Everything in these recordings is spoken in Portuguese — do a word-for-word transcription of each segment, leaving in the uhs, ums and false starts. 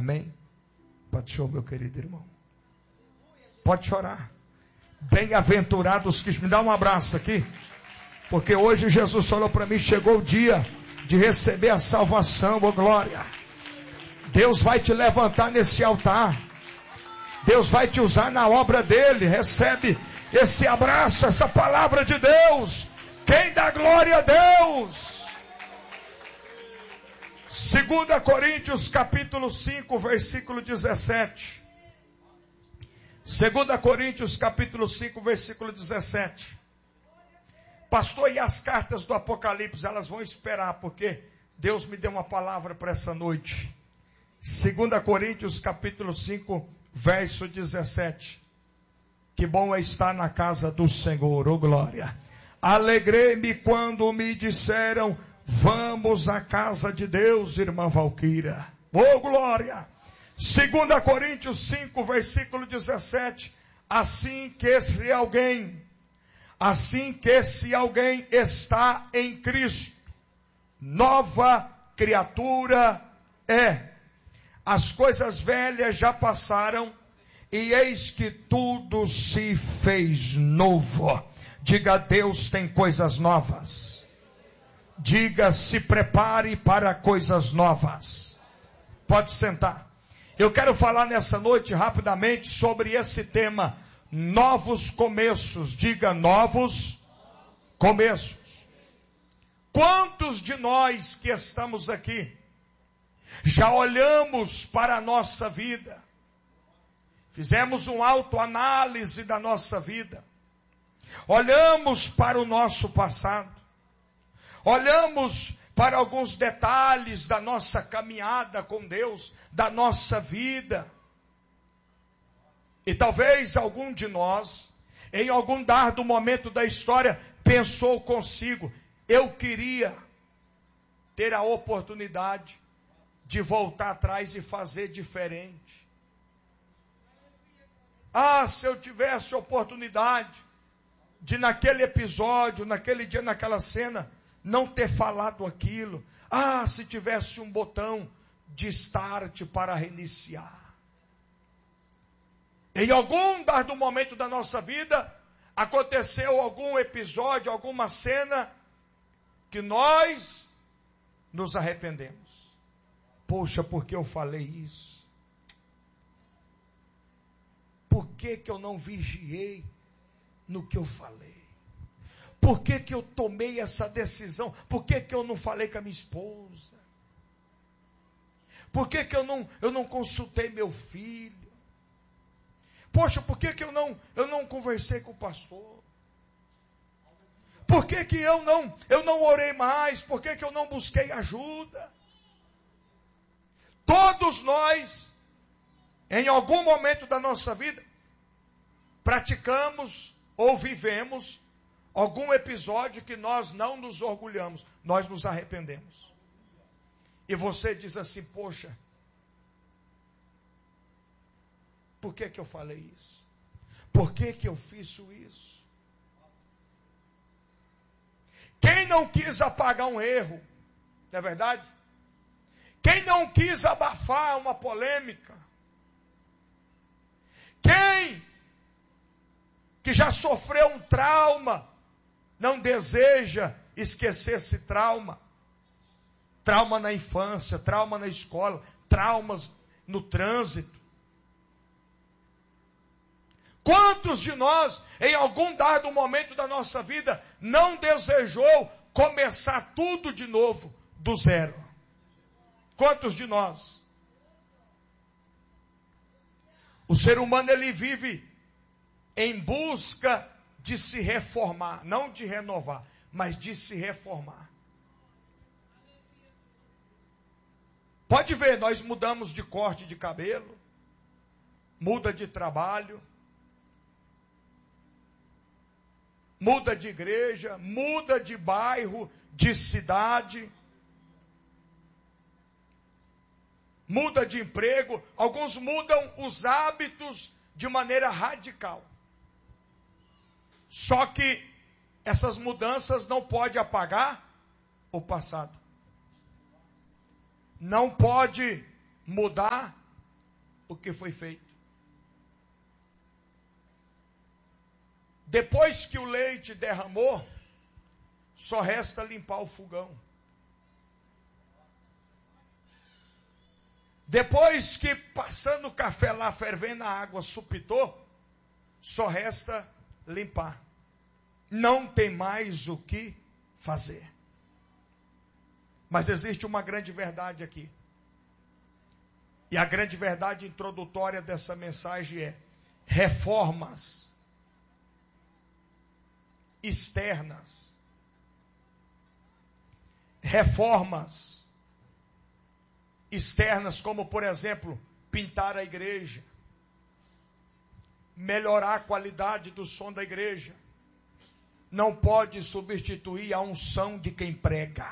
Amém? Pode chorar, meu querido irmão. Pode chorar. Bem-aventurados que... Me dá um abraço aqui. Porque hoje Jesus falou para mim, chegou o dia de receber a salvação, ô glória. Deus vai te levantar nesse altar. Deus vai te usar na obra dele. Recebe esse abraço, essa palavra de Deus. Quem dá glória a Deus? Segunda Coríntios capítulo cinco, versículo dezessete. Segunda Coríntios capítulo cinco, versículo dezessete. Pastor, e as cartas do Apocalipse, elas vão esperar, porque Deus me deu uma palavra para essa noite. Segunda Coríntios capítulo cinco, verso dezessete. Que bom é estar na casa do Senhor, ô glória. Alegrei-me quando me disseram, vamos à casa de Deus, irmã Valquíria. Ô glória. Segunda Coríntios cinco, versículo dezessete. Assim que se alguém, assim que se alguém está em Cristo, nova criatura é. As coisas velhas já passaram, e eis que tudo se fez novo. Diga, Deus tem coisas novas. Diga, se prepare para coisas novas. Pode sentar. Eu quero falar nessa noite rapidamente sobre esse tema, novos começos. Diga, novos começos. Quantos de nós que estamos aqui já olhamos para a nossa vida, fizemos uma autoanálise da nossa vida, olhamos para o nosso passado, olhamos para alguns detalhes da nossa caminhada com Deus, da nossa vida, e talvez algum de nós, em algum dado momento da história, pensou consigo, eu queria ter a oportunidade de voltar atrás e fazer diferente. Ah, se eu tivesse oportunidade de naquele episódio, naquele dia, naquela cena, não ter falado aquilo. Ah, se tivesse um botão de start para reiniciar. Em algum dado momento da nossa vida, aconteceu algum episódio, alguma cena, que nós nos arrependemos. Poxa, por que eu falei isso? Por que que eu não vigiei no que eu falei? Por que que eu tomei essa decisão? Por que que eu não falei com a minha esposa? Por que que eu não, eu não consultei meu filho? Poxa, por que que eu não, eu não conversei com o pastor? Por que que eu não, eu não orei mais? Por que que eu não busquei ajuda? Todos nós, em algum momento da nossa vida, praticamos ou vivemos algum episódio que nós não nos orgulhamos, nós nos arrependemos. E você diz assim, poxa, por que que eu falei isso? Por que que eu fiz isso? Quem não quis apagar um erro, não é verdade? Quem não quis abafar uma polêmica? Quem que já sofreu um trauma, não deseja esquecer esse trauma? Trauma na infância, trauma na escola, traumas no trânsito. Quantos de nós, em algum dado momento da nossa vida, não desejou começar tudo de novo, do zero? Quantos de nós? O ser humano, ele vive em busca de se reformar, não de renovar, mas de se reformar. Pode ver, nós mudamos de corte de cabelo, muda de trabalho, muda de igreja, muda de bairro, de cidade, muda de emprego, alguns mudam os hábitos de maneira radical. Só que essas mudanças não podem apagar o passado. Não pode mudar o que foi feito. Depois que o leite derramou, só resta limpar o fogão. Depois que passando o café lá, fervendo a água, supitou, só resta limpar. Não tem mais o que fazer. Mas existe uma grande verdade aqui. E a grande verdade introdutória dessa mensagem é: reformas externas, reformas externas, como por exemplo, pintar a igreja, melhorar a qualidade do som da igreja, não pode substituir a unção de quem prega.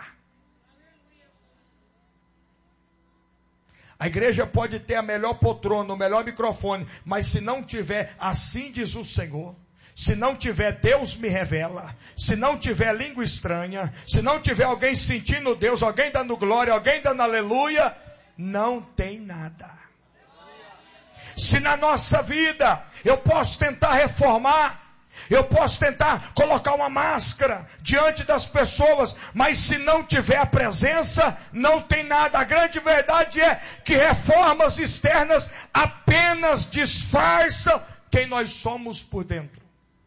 A igreja pode ter a melhor poltrona, o melhor microfone, mas se não tiver, assim diz o Senhor, se não tiver Deus me revela, se não tiver língua estranha, se não tiver alguém sentindo Deus, alguém dando glória, alguém dando aleluia, não tem nada. Se na nossa vida eu posso tentar reformar, eu posso tentar colocar uma máscara diante das pessoas, mas se não tiver a presença, não tem nada. A grande verdade é que reformas externas apenas disfarçam quem nós somos por dentro.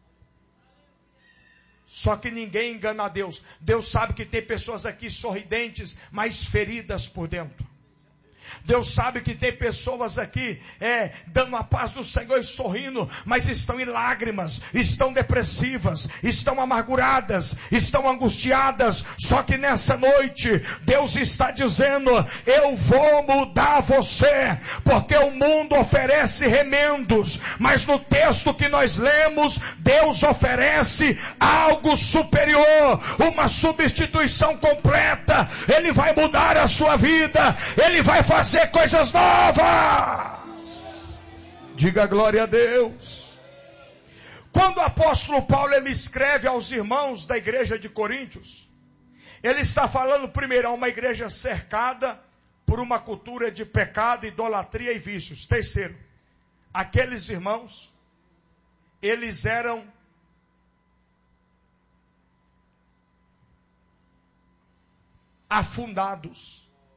Só que ninguém engana a Deus. Deus sabe que tem pessoas aqui sorridentes, mas feridas por dentro. Deus sabe que tem pessoas aqui é, dando a paz do Senhor e sorrindo, mas estão em lágrimas, estão depressivas, estão amarguradas, estão angustiadas. Só que nessa noite Deus está dizendo: eu vou mudar você, porque o mundo oferece remendos, mas no texto que nós lemos, Deus oferece algo superior, uma substituição completa. Ele vai mudar a sua vida, Ele vai fazer coisas novas. Diga glória a Deus. Quando o apóstolo Paulo ele escreve aos irmãos da igreja de Coríntios, ele está falando primeiro a uma igreja cercada por uma cultura de pecado, idolatria e vícios. Terceiro, aqueles irmãos, eles eram afundados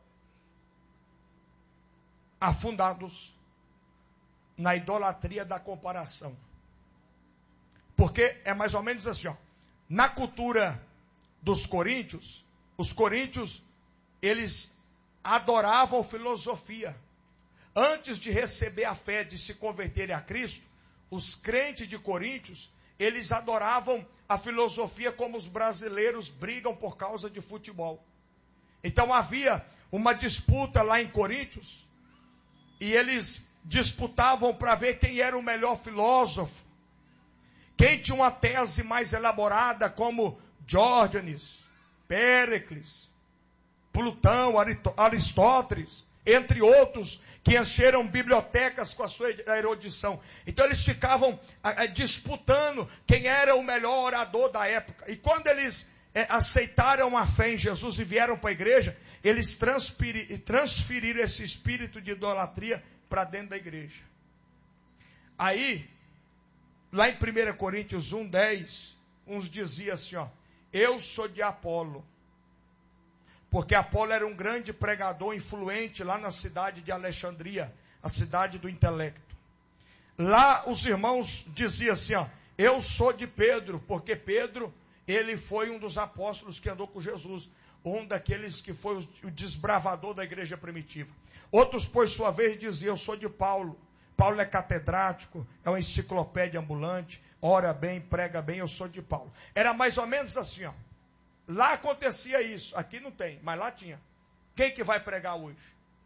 afundados na idolatria da comparação. Porque é mais ou menos assim, ó, na cultura dos coríntios, os coríntios, eles adoravam filosofia. Antes de receber a fé, de se converterem a Cristo, os crentes de Coríntios, eles adoravam a filosofia como os brasileiros brigam por causa de futebol. Então havia uma disputa lá em Coríntios, e eles disputavam para ver quem era o melhor filósofo, quem tinha uma tese mais elaborada, como Diógenes, Péricles, Plutão, Aristóteles, entre outros, que encheram bibliotecas com a sua erudição. Então eles ficavam a, a, disputando quem era o melhor orador da época. E quando eles é, aceitaram a fé em Jesus e vieram para a igreja, eles transferiram esse espírito de idolatria para dentro da igreja. Aí, lá em primeira Coríntios um, dez, uns diziam assim, ó, eu sou de Apolo. Porque Apolo era um grande pregador influente lá na cidade de Alexandria, a cidade do intelecto. Lá os irmãos diziam assim, ó, eu sou de Pedro, porque Pedro, ele foi um dos apóstolos que andou com Jesus. Um daqueles que foi o desbravador da igreja primitiva. Outros, por sua vez, diziam, eu sou de Paulo. Paulo é catedrático, é uma enciclopédia ambulante, ora bem, prega bem, eu sou de Paulo. Era mais ou menos assim, ó. Lá acontecia isso, aqui não tem, mas lá tinha. Quem que vai pregar hoje?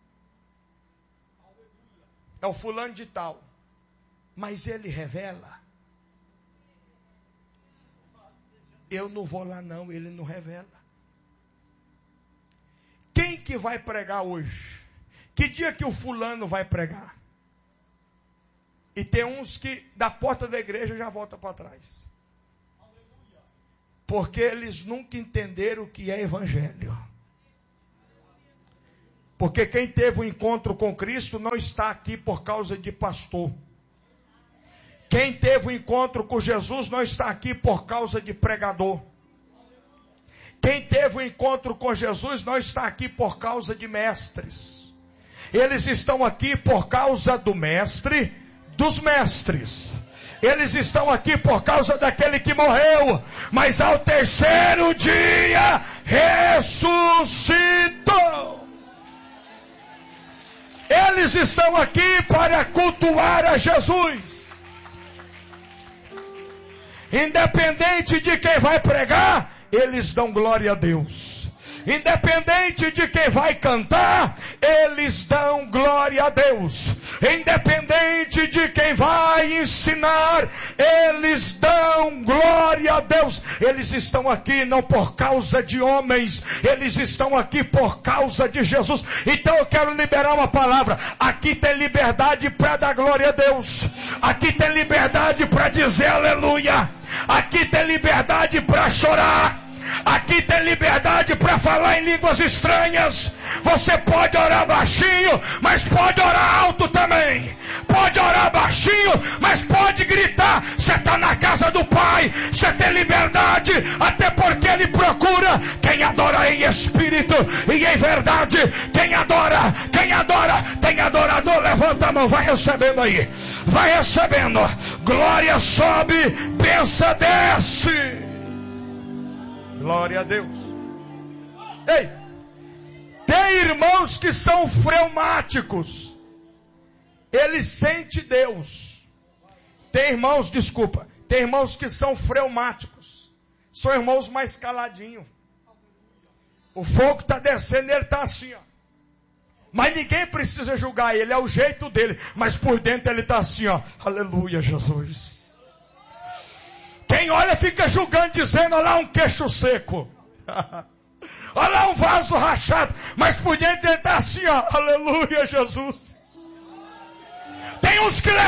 É o fulano de tal. Mas ele revela. Eu não vou lá não, ele não revela. Quem que vai pregar hoje? Que dia que o fulano vai pregar? E tem uns que da porta da igreja já volta para trás. Porque eles nunca entenderam o que é evangelho. Porque quem teve um encontro com Cristo não está aqui por causa de pastor. Quem teve um encontro com Jesus não está aqui por causa de pregador. Quem teve um encontro com Jesus não está aqui por causa de mestres. Eles estão aqui por causa do mestre dos mestres. Eles estão aqui por causa daquele que morreu, mas ao terceiro dia ressuscitou. Eles estão aqui para cultuar a Jesus. Independente de quem vai pregar, eles dão glória a Deus. Independente de quem vai cantar, eles dão glória a Deus. Independente de quem vai ensinar, eles dão glória a Deus. Eles estão aqui não por causa de homens, eles estão aqui por causa de Jesus. Então eu quero liberar uma palavra. Aqui tem liberdade para dar glória a Deus. Aqui tem liberdade para dizer aleluia. Aqui tem liberdade para chorar. Aqui tem liberdade para falar em línguas estranhas. Você pode orar baixinho, mas pode orar alto também. Pode orar baixinho, mas pode gritar. Você está na casa do Pai, você tem liberdade, até porque Ele procura quem adora em espírito e em verdade. Quem adora, quem adora, tem adorador, levanta a mão, vai recebendo aí. Vai recebendo. Glória sobe, bênção desce. Glória a Deus. Ei, tem irmãos que são fleumáticos. Eles sentem Deus. Tem irmãos, desculpa, tem irmãos que são fleumáticos. São irmãos mais caladinhos. O fogo está descendo e ele está assim, ó. Mas ninguém precisa julgar ele, é o jeito dele. Mas por dentro ele está assim, ó. Aleluia, Jesus. Quem olha fica julgando, dizendo, olha lá um queixo seco. Olha lá um vaso rachado. Mas por dentro ele está assim, ó. Aleluia, Jesus. Tem uns que levantam